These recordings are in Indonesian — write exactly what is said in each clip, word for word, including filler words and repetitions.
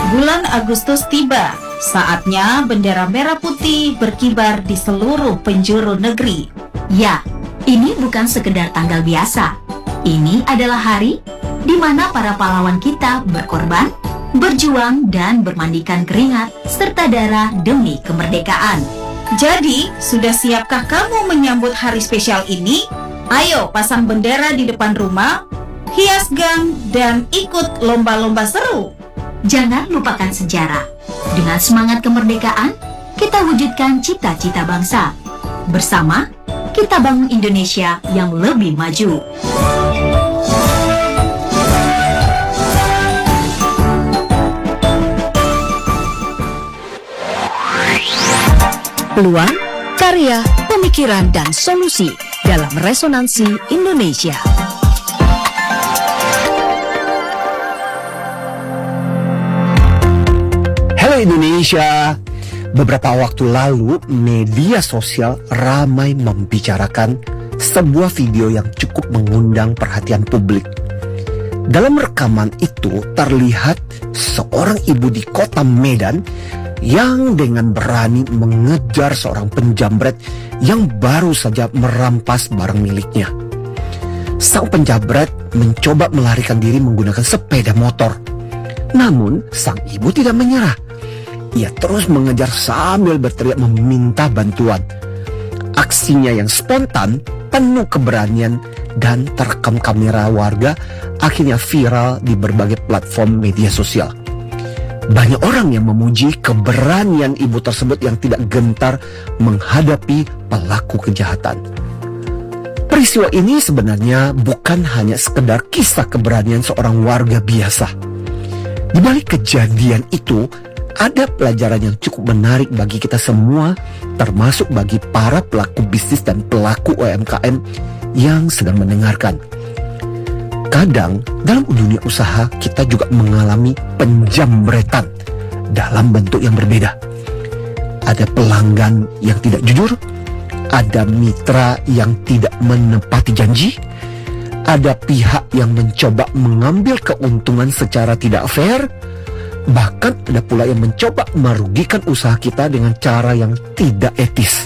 Bulan Agustus tiba, saatnya bendera merah putih berkibar di seluruh penjuru negeri. Ya, ini bukan sekedar tanggal biasa. Ini adalah hari di mana para pahlawan kita berkorban, berjuang, dan bermandikan keringat serta darah demi kemerdekaan. Jadi, sudah siapkah kamu menyambut hari spesial ini? Ayo pasang bendera di depan rumah, hias gang, dan ikut lomba-lomba seru. Jangan lupakan sejarah. Dengan semangat kemerdekaan, kita wujudkan cita-cita bangsa. Bersama, kita bangun Indonesia yang lebih maju. Peluang, karya, pemikiran, dan solusi dalam Resonansi Indonesia. Halo Indonesia, beberapa waktu lalu media sosial ramai membicarakan sebuah video yang cukup mengundang perhatian publik. Dalam rekaman itu terlihat seorang ibu di kota Medan yang dengan berani mengejar seorang penjamret yang baru saja merampas barang miliknya. Sang penjamret mencoba melarikan diri menggunakan sepeda motor. Namun sang ibu tidak menyerah. Ia terus mengejar sambil berteriak meminta bantuan. Aksinya yang spontan, penuh keberanian, dan terekam kamera warga akhirnya viral di berbagai platform media sosial. Banyak orang yang memuji keberanian ibu tersebut yang tidak gentar menghadapi pelaku kejahatan. Peristiwa ini sebenarnya bukan hanya sekedar kisah keberanian seorang warga biasa. Di balik kejadian itu, ada pelajaran yang cukup menarik bagi kita semua, termasuk bagi para pelaku bisnis dan pelaku U M K M yang sedang mendengarkan. Kadang dalam dunia usaha kita juga mengalami penjamretan dalam bentuk yang berbeda. Ada pelanggan yang tidak jujur, ada mitra yang tidak menepati janji, ada pihak yang mencoba mengambil keuntungan secara tidak fair. Bahkan ada pula yang mencoba merugikan usaha kita dengan cara yang tidak etis.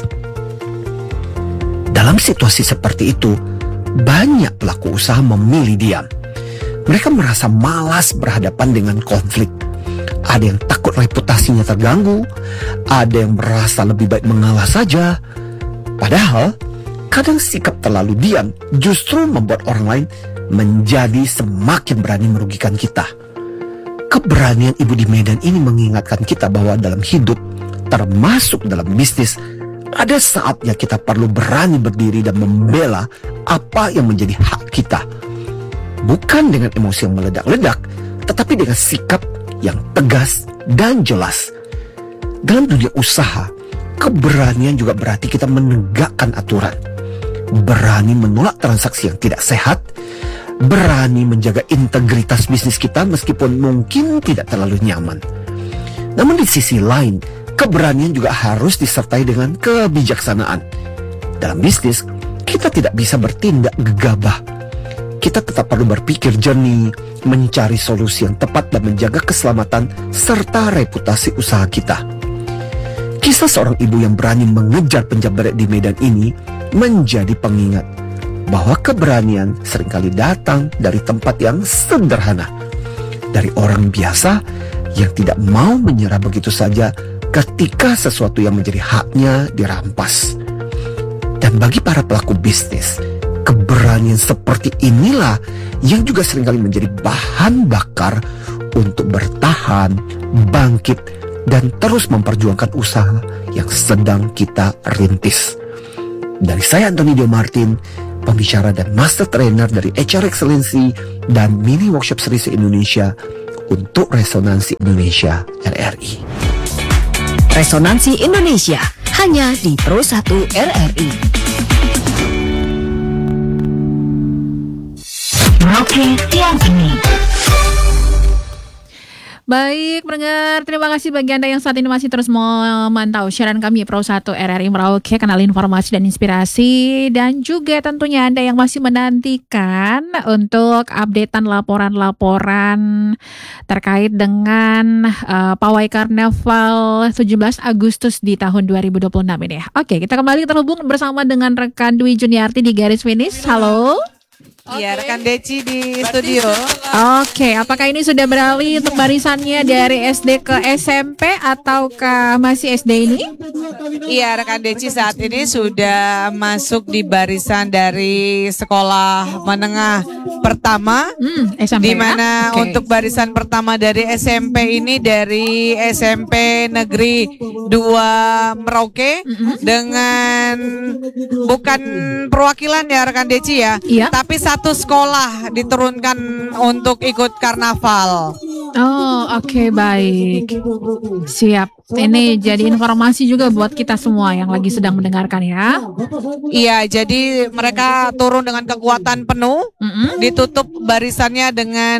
Dalam situasi seperti itu, banyak pelaku usaha memilih diam. Mereka merasa malas berhadapan dengan konflik. Ada yang takut reputasinya terganggu, ada yang merasa lebih baik mengalah saja. Padahal, kadang sikap terlalu diam justru membuat orang lain menjadi semakin berani merugikan kita. Keberanian ibu di Medan ini mengingatkan kita bahwa dalam hidup, termasuk dalam bisnis, ada saatnya kita perlu berani berdiri dan membela apa yang menjadi hak kita. Bukan dengan emosi yang meledak-ledak, tetapi dengan sikap yang tegas dan jelas. Dalam dunia usaha, keberanian juga berarti kita menegakkan aturan. Berani menolak transaksi yang tidak sehat, berani menjaga integritas bisnis kita meskipun mungkin tidak terlalu nyaman. Namun di sisi lain, keberanian juga harus disertai dengan kebijaksanaan. Dalam bisnis, kita tidak bisa bertindak gegabah. Kita tetap perlu berpikir jernih, mencari solusi yang tepat dan menjaga keselamatan serta reputasi usaha kita. Kisah seorang ibu yang berani mengejar penjamret di Medan ini menjadi pengingat bahwa keberanian seringkali datang dari tempat yang sederhana, dari orang biasa yang tidak mau menyerah begitu saja ketika sesuatu yang menjadi haknya dirampas. Dan bagi para pelaku bisnis, keberanian seperti inilah yang juga seringkali menjadi bahan bakar untuk bertahan, bangkit, dan terus memperjuangkan usaha yang sedang kita rintis. Dari saya Antoni Dio Martin, pembicara dan master trainer dari H R Excellency dan mini workshop series Indonesia untuk Resonansi Indonesia R R I. Resonansi Indonesia hanya di Pro satu R R I. Roke siang ini. Baik, pendengar, terima kasih bagi Anda yang saat ini masih terus memantau siaran kami Pro satu R R I Merauke, kanal informasi dan inspirasi, dan juga tentunya Anda yang masih menantikan untuk updatean laporan-laporan terkait dengan uh, Pawai Karnaval tujuh belas Agustus di tahun dua ribu dua puluh enam ini. Oke, kita kembali terhubung bersama dengan rekan Dwi Juniarti di garis finish. Halo. Iya, rekan Deci di studio. Oke, apakah ini sudah beralih untuk barisannya dari S D ke S M P ataukah masih S D ini? Iya, rekan Deci saat ini sudah masuk di barisan dari sekolah menengah pertama, Hmm, S M P di ya? mana Oke. untuk barisan pertama dari S M P ini dari S M P Negeri dua Merauke Mm-mm. dengan bukan perwakilan ya rekan Deci ya, Iya. tapi satu sekolah diturunkan untuk ikut karnaval. Oh, oke, baik. Siap. Ini jadi informasi juga buat kita semua yang lagi sedang mendengarkan ya. Iya, jadi mereka turun dengan kekuatan penuh, Mm-mm. ditutup barisannya dengan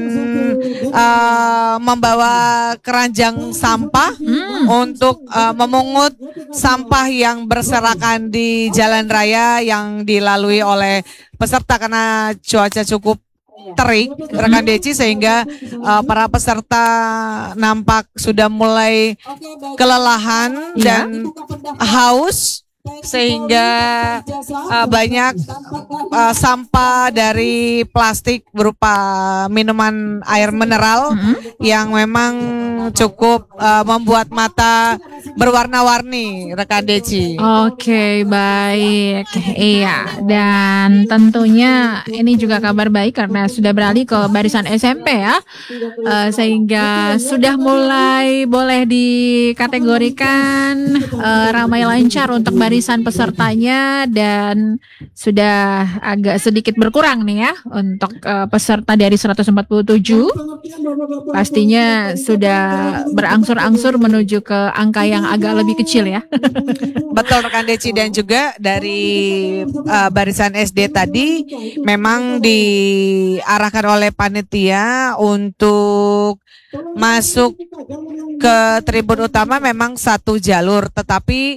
uh, membawa keranjang sampah Hmm. untuk uh, memungut sampah yang berserakan di jalan raya yang dilalui oleh peserta karena cuaca cukup terik, rekan Deci, sehingga uh, para peserta nampak sudah mulai kelelahan Iya. dan haus, sehingga uh, banyak uh, sampah dari plastik berupa minuman air mineral Mm-mm. yang memang cukup uh, membuat mata berwarna-warni, rekan Deci. Oke, baik. Iya, dan tentunya ini juga kabar baik karena sudah beralih ke barisan S M P ya. Eh, sehingga sudah mulai boleh dikategorikan eh, ramai lancar untuk barisan pesertanya, dan sudah agak sedikit berkurang nih ya untuk eh, peserta dari seratus empat puluh tujuh. Pastinya sudah berangsur-angsur menuju ke angka yang agak lebih kecil ya. Betul rekan Deci, dan juga dari uh, barisan S D tadi memang diarahkan oleh panitia untuk masuk ke tribun utama memang satu jalur, tetapi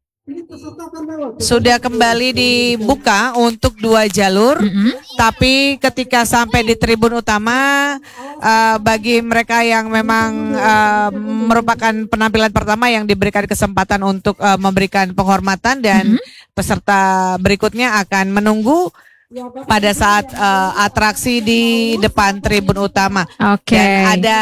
sudah kembali dibuka untuk dua jalur. Mm-mm. Tapi ketika sampai di tribun utama, uh, bagi mereka yang memang uh, merupakan penampilan pertama yang diberikan kesempatan untuk uh, memberikan penghormatan, dan peserta berikutnya akan menunggu pada saat uh, atraksi di depan tribun utama. Oke. Dan ada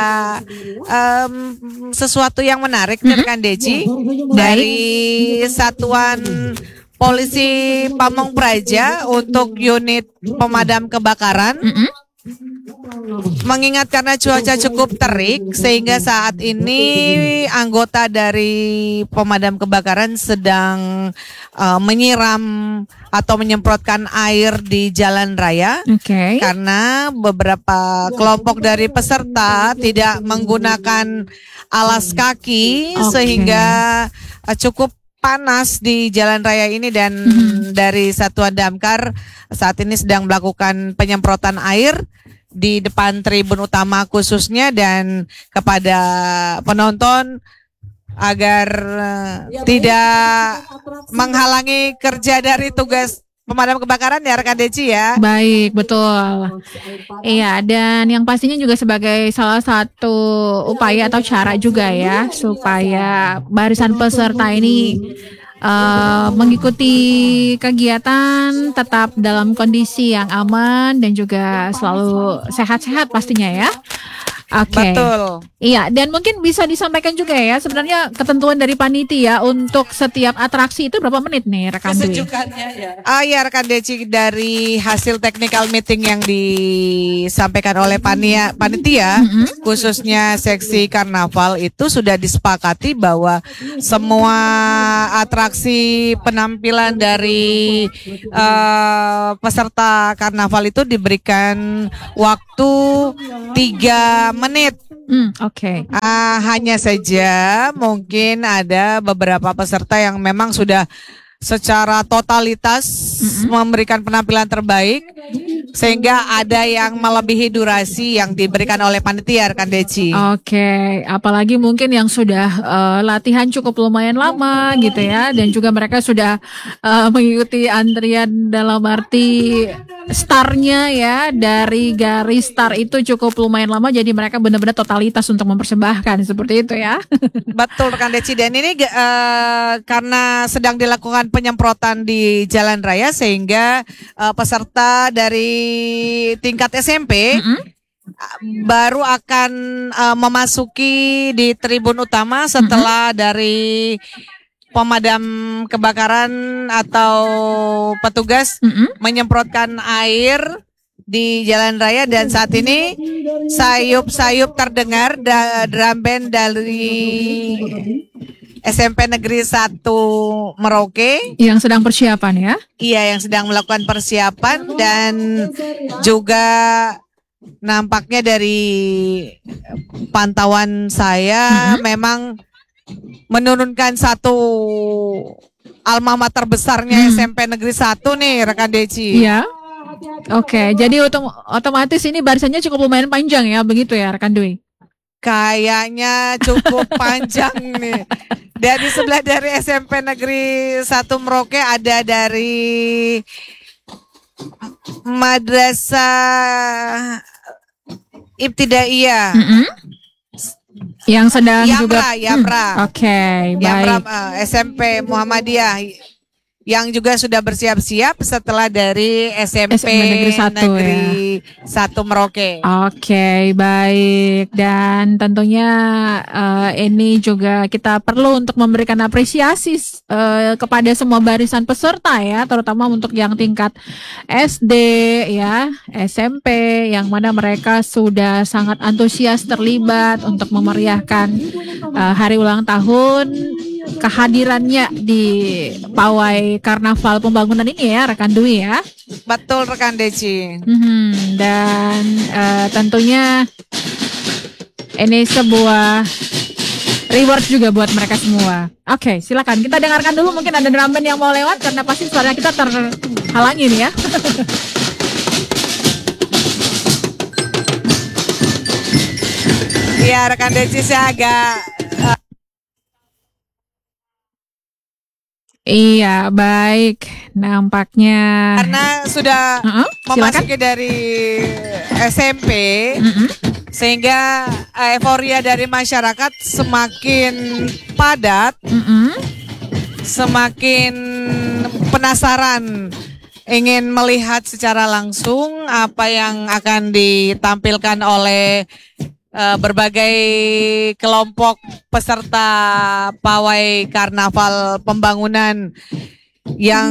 um, sesuatu yang menarik nih rekan Deci, dari Satuan Polisi Pamong Praja untuk unit pemadam kebakaran. Mm-mm. Mengingat karena cuaca cukup terik, sehingga saat ini anggota dari pemadam kebakaran sedang uh, menyiram atau menyemprotkan air di jalan raya. Oke. Karena beberapa kelompok dari peserta tidak menggunakan alas kaki, Oke. sehingga uh, cukup panas di jalan raya ini, dan Mhm. dari Satuan Damkar saat ini sedang melakukan penyemprotan air di depan tribun utama khususnya, dan kepada penonton agar uh, tidak menghalangi kerja dari tugas pemadam kebakaran ya rekan Deci ya. Baik, betul. Iya, dan yang pastinya juga sebagai salah satu upaya atau cara juga ya supaya barisan peserta ini eh, mengikuti kegiatan tetap dalam kondisi yang aman dan juga selalu sehat-sehat pastinya ya. Oke. Betul. Iya, dan mungkin bisa disampaikan juga ya sebenarnya ketentuan dari panitia untuk setiap atraksi itu berapa menit nih rekan Dwi? Ah ya rekan Deci, dari hasil technical meeting yang disampaikan oleh pania, panitia Mm-mm. khususnya seksi karnaval, itu sudah disepakati bahwa semua atraksi penampilan dari eh, peserta karnaval itu diberikan waktu tiga menit. Hmm, oke. Ah, hanya saja mungkin ada beberapa peserta yang memang sudah secara totalitas Mm-mm. memberikan penampilan terbaik sehingga ada yang melebihi durasi yang diberikan oleh panitia rekan Deci. Oke, apalagi mungkin yang sudah eh, latihan cukup lumayan lama gitu ya, dan juga mereka sudah eh, mengikuti antrian dalam arti startnya ya, dari garis start itu cukup lumayan lama, jadi mereka benar-benar totalitas untuk mempersembahkan seperti itu ya. Betul rekan Deci, dan ini eh, karena sedang dilakukan penyemprotan di jalan raya sehingga eh, peserta dari tingkat S M P Mm-mm. baru akan uh, memasuki di tribun utama setelah dari pemadam kebakaran atau petugas Mm-mm. menyemprotkan air di jalan raya, dan saat ini sayup-sayup terdengar da- drum band dari S M P Negeri satu Merauke. Yang sedang persiapan ya. Iya, yang sedang melakukan persiapan, dan juga nampaknya dari pantauan saya Mm-hmm. memang menurunkan satu alma mater besarnya Hmm. S M P Negeri satu nih rekan Deci. Iya. Oke, jadi otom- otomatis ini barisannya cukup lumayan panjang ya, begitu ya rekan Dwi. Kayaknya cukup panjang nih. Dan di sebelah dari S M P Negeri satu Merauke ada dari Madrasah Ibtidaiyah. Mm-mm. Yang sedang juga. Yamra, Yamra. Hmm, Oke, Yamra baik. eh, S M P Muhammadiyah yang juga sudah bersiap-siap setelah dari S M P S M P Negeri satu, Negeri satu Merauke. Oke, baik. Dan tentunya eh, ini juga kita perlu untuk memberikan apresiasi eh, kepada semua barisan peserta ya, terutama untuk yang tingkat S D ya, S M P, yang mana mereka sudah sangat antusias terlibat untuk memeriahkan eh, hari ulang tahun kehadirannya di pawai karnaval pembangunan ini ya, rekan Dwi ya. Betul rekan Deci. Mhm, dan eh, tentunya ini sebuah reward juga buat mereka semua. Oke, silakan kita dengarkan dulu, mungkin ada drum band yang mau lewat karena pasti suara kita terhalangi nih ya. Iya rekan Deci, saya agak Iya, baik. Nampaknya karena sudah Heeh, silakan. memasuki dari S M P Mhm. sehingga eh, euforia dari masyarakat semakin padat, Mhm. semakin penasaran ingin melihat secara langsung apa yang akan ditampilkan oleh eh, berbagai kelompok peserta pawai karnaval pembangunan yang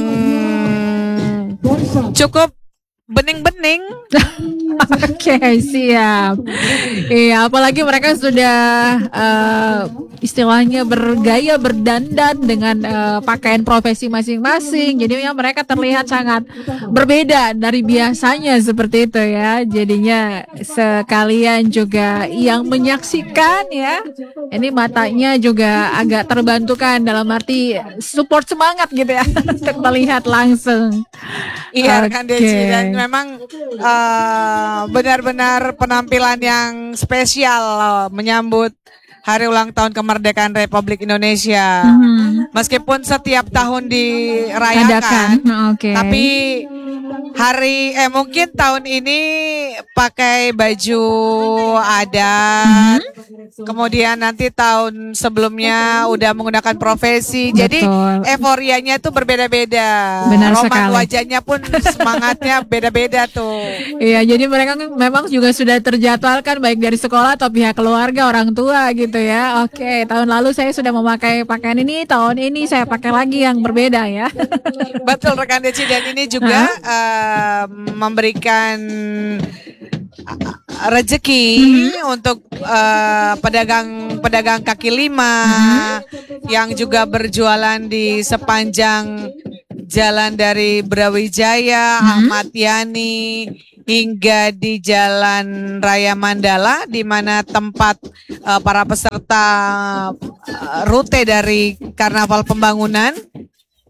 cukup bening-bening. Oke, siap. Iya, apalagi mereka sudah eh, istilahnya bergaya berdandan dengan eh, pakaian profesi masing-masing. Jadinya mereka terlihat sangat berbeda dari biasanya seperti itu ya. Jadinya sekalian juga yang menyaksikan ya, ini matanya juga agak terbantukan dalam arti support semangat gitu ya untuk melihat langsung. Iya rekan Oke. Deci, dan memang eh, benar-benar penampilan yang spesial eh, menyambut Hari Ulang Tahun Kemerdekaan Republik Indonesia. Mhm. Meskipun setiap tahun Adakan. dirayakan, Oke. tapi hari eh mungkin tahun ini pakai baju adat. Kemudian nanti tahun sebelumnya udah menggunakan profesi. Jadi Betul. euforianya tuh berbeda-beda. Benar Roman sekali. wajahnya pun semangatnya beda-beda tuh. Iya, jadi mereka memang juga sudah terjadwalkan baik dari sekolah atau pihak keluarga, orang tua gitu ya. Oke, tahun lalu saya sudah memakai pakaian ini, tahun ini saya pakai lagi yang berbeda ya. Betul rekan Deci, dan ini juga eh, memberikan eh, rezeki untuk eh, pedagang-pedagang kaki lima yang juga berjualan di sepanjang jalan dari Brawijaya, Ahmad Yani hingga di Jalan Raya Mandala, di mana tempat eh, para peserta eh, rute dari Karnaval Pembangunan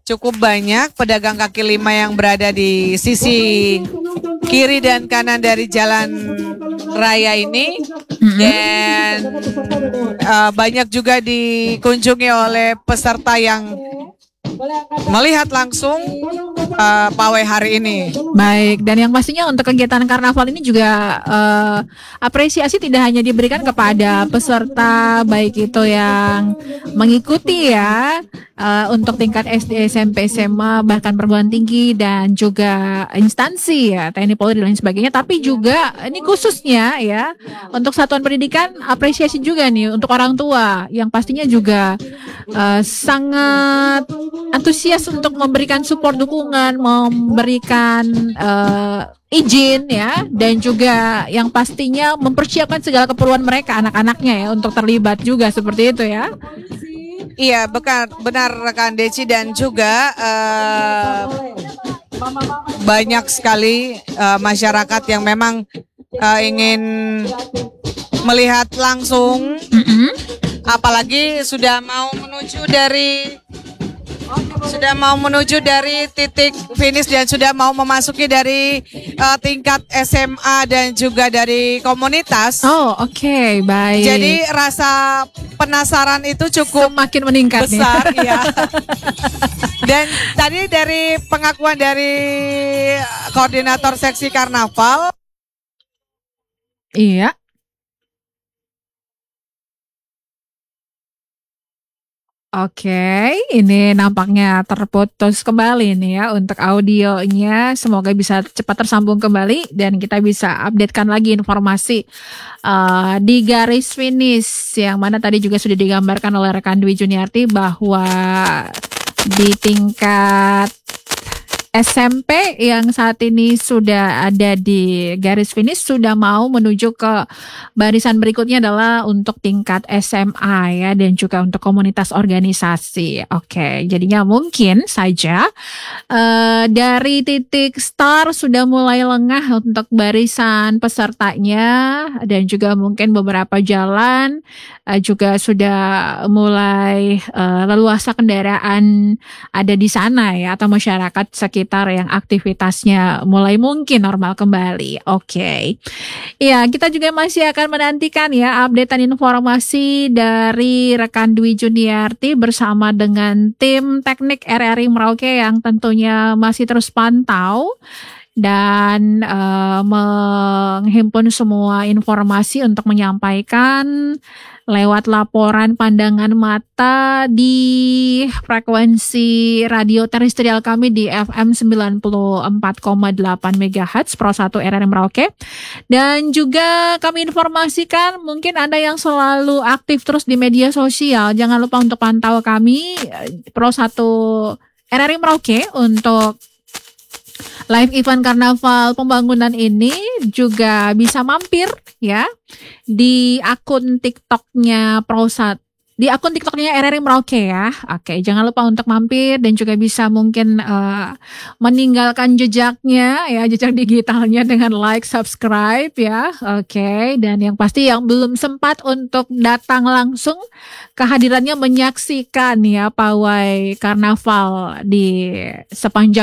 cukup banyak pedagang kaki lima yang berada di sisi kiri dan kanan dari jalan raya ini. Dan uh, banyak juga dikunjungi oleh peserta yang melihat langsung uh, pawai hari ini. Baik, dan yang pastinya untuk kegiatan karnaval ini juga uh, apresiasi tidak hanya diberikan kepada peserta baik itu yang mengikuti ya uh, untuk tingkat S D, S M P, S M A bahkan perguruan tinggi dan juga instansi ya T N I Polri dan lain sebagainya, tapi juga ini khususnya ya untuk satuan pendidikan apresiasi juga nih untuk orang tua yang pastinya juga uh, sangat antusias untuk memberikan support dukungan, memberikan uh, izin ya, dan juga yang pastinya mempersiapkan segala keperluan mereka anak-anaknya ya untuk terlibat juga seperti itu ya. Iya, benar, benar rekan Deci, dan juga uh, banyak sekali uh, masyarakat yang memang uh, ingin melihat langsung, Mm-mm. apalagi sudah mau menuju dari sudah mau menuju dari titik finish dan sudah mau memasuki dari uh, tingkat S M A dan juga dari komunitas. Oh oke okay, baik. Jadi rasa penasaran itu cukup semakin meningkat besar nih. Ya. Dan tadi dari pengakuan dari koordinator seksi karnaval. Iya. Oke, ini nampaknya terputus kembali nih ya untuk audionya. Semoga bisa cepat tersambung kembali dan kita bisa updatekan lagi informasi uh, di garis finish yang mana tadi juga sudah digambarkan oleh rekan Dwi Juniarti bahwa di tingkat S M P yang saat ini sudah ada di garis finish sudah mau menuju ke barisan berikutnya adalah untuk tingkat S M A ya, dan juga untuk komunitas organisasi. Oke, jadinya mungkin saja uh, dari titik start sudah mulai lengah untuk barisan pesertanya, dan juga mungkin beberapa jalan uh, juga sudah mulai uh, leluasa kendaraan ada di sana ya, atau masyarakat sekitar yang aktivitasnya mulai mungkin normal kembali. Oke, okay. Ya kita juga masih akan menantikan ya updatean informasi dari rekan Dwi Juniarti bersama dengan tim teknik R R I Merauke yang tentunya masih terus pantau dan uh, menghimpun semua informasi untuk menyampaikan lewat laporan pandangan mata di frekuensi radio terestrial kami di F M sembilan puluh empat koma delapan megahertz Pro satu R R I Merauke. Dan juga kami informasikan mungkin Anda yang selalu aktif terus di media sosial, jangan lupa untuk pantau kami Pro satu R R I Merauke untuk live event karnaval pembangunan ini. Juga bisa mampir ya di akun TikToknya Pro satu, di akun TikToknya R R I Merauke ya. Oke, jangan lupa untuk mampir dan juga bisa mungkin uh, meninggalkan jejaknya ya, jejak digitalnya dengan like, subscribe ya. Oke, dan yang pasti yang belum sempat untuk datang langsung kehadirannya menyaksikan ya pawai karnaval di sepanjang